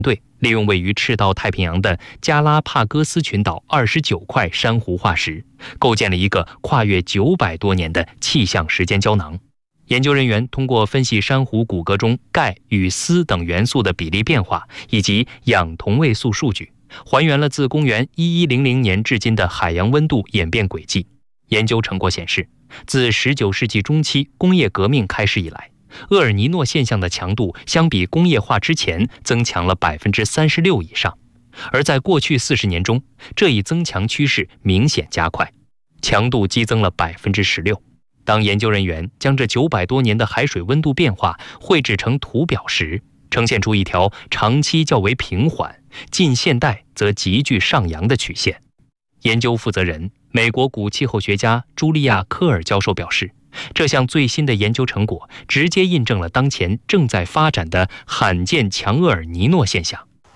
队利用位于赤道太平洋的加拉帕戈斯群岛29块珊瑚化石，构建了一个跨越900多年的气象时间胶囊。研究人员通过分析珊瑚骨骼中钙与锶等元素的比例变化，以及氧同位素数据，还原了自公元1100年至今的海洋温度演变轨迹。研究成果显示，自19世纪中期工业革命开始以来，厄尔尼诺现象的强度相比工业化之前增强了36%以上，而在过去40年中，这一增强趋势明显加快，强度激增了16%。当研究人员将这900多年的海水温度变化绘制成图表时，呈现出一条长期较为平缓，近现代则急剧上扬的曲线。研究负责人、美国古气候学家茱莉亚·科尔教授表示，这项最新的研究成果直接印证了当前正在发展的罕见强厄尔尼诺现象。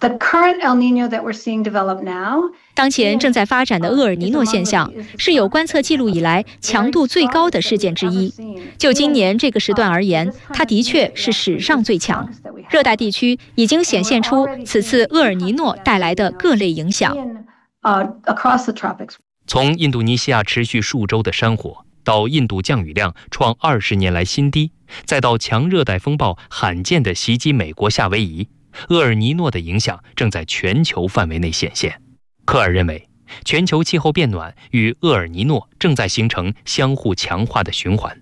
当前正在发展的厄尔尼诺现象是有观测记录以来强度最高的事件之一。就今年这个时段而言，它的确是史上最强。热带地区已经显现出此次厄尔尼诺带来的各类影响。 从印度尼西亚持续数周的山火，到印度降雨量创20年来新低，再到强热带风暴罕见地袭击美国夏威夷，厄尔尼诺的影响正在全球范围内显现。科尔认为，全球气候变暖与厄尔尼诺正在形成相互强化的循环。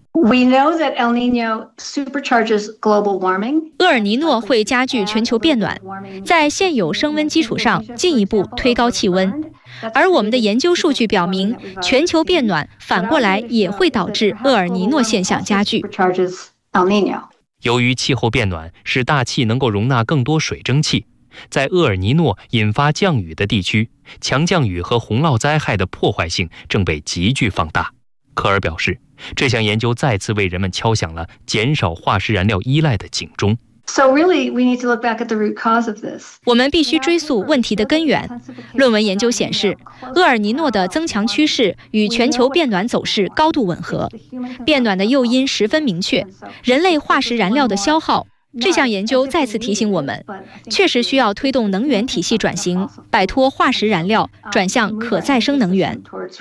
厄尔尼诺会加剧全球变暖，在现有升温基础上进一步推高气温。而我们的研究数据表明，全球变暖反过来也会导致厄尔尼诺现象加剧。 由于气候变暖使大气能够容纳更多水蒸气，在厄尔尼诺引发降雨的地区，强降雨和洪涝灾害的破坏性正被急剧放大。科尔表示，这项研究再次为人们敲响了减少化石燃料依赖的警钟。 我们必须追溯问题的根源。论文研究显示，厄尔尼诺的增强趋势与全球变暖走势高度吻合，变暖的诱因十分明确：人类化石燃料的消耗。这项研究再次提醒我们，确实需要推动能源体系转型，摆脱化石燃料，转向可再生能源。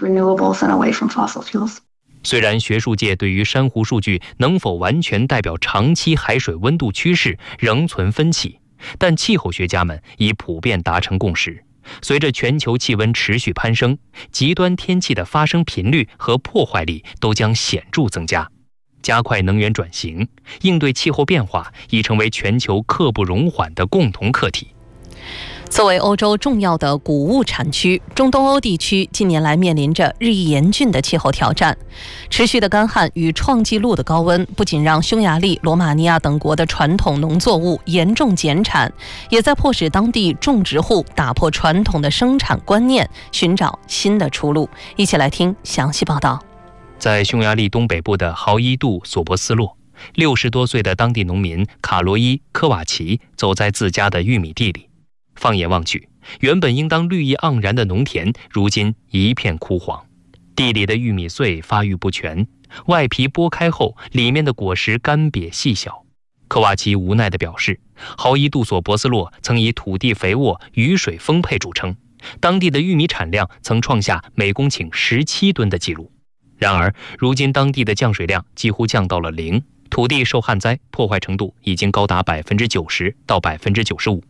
虽然学术界对于珊瑚数据能否完全代表长期海水温度趋势仍存分歧，但气候学家们已普遍达成共识。随着全球气温持续攀升，极端天气的发生频率和破坏力都将显著增加。加快能源转型，应对气候变化已成为全球刻不容缓的共同课题。 作为欧洲重要的谷物产区，中东欧地区近年来面临着日益严峻的气候挑战。持续的干旱与创纪录的高温，不仅让匈牙利、罗马尼亚等国的传统农作物严重减产，也在迫使当地种植户打破传统的生产观念，寻找新的出路。一起来听详细报道。 在匈牙利东北部的豪伊杜索博斯洛，60多岁的当地农民卡罗伊·科瓦奇走在自家的玉米地里，放眼望去，原本应当绿意盎然的农田，如今一片枯黄。地里的玉米穗发育不全，外皮剥开后，里面的果实干瘪细小。科瓦奇无奈地表示，豪伊杜索博斯洛曾以土地肥沃、雨水丰沛著称，当地的玉米产量曾创下每公顷17吨的纪录。然而，如今当地的降水量几乎降到了0，土地受旱灾破坏程度已经高达90%到95%。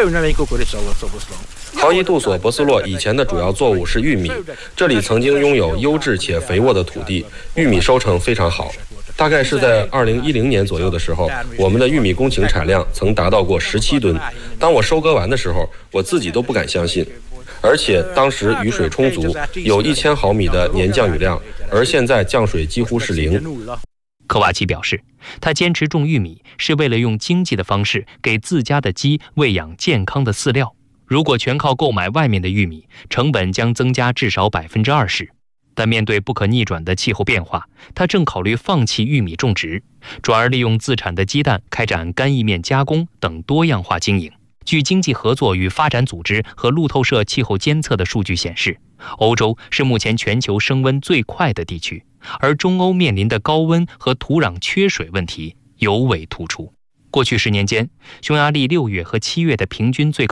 豪伊杜索博斯洛以前的主要作物是玉米，这里曾经拥有优质且肥沃的土地，玉米收成非常好。大概是在2010年左右的时候，我们的玉米公顷产量曾达到过17吨。当我收割完的时候，我自己都不敢相信。而且当时雨水充足，有1000毫米的年降雨量，而现在降水几乎是0。 科瓦奇表示，他坚持种玉米是为了用经济的方式给自家的鸡喂养健康的饲料。如果全靠购买外面的玉米，成本将增加至少20%。但面对不可逆转的气候变化，他正考虑放弃玉米种植，转而利用自产的鸡蛋开展干意面加工等多样化经营。据经济合作与发展组织和路透社气候监测的数据显示，欧洲是目前全球升温最快的地区，而中欧面临的高温和土壤缺水问题尤为突出。 过去10年间，匈牙利6月和7月的平均最高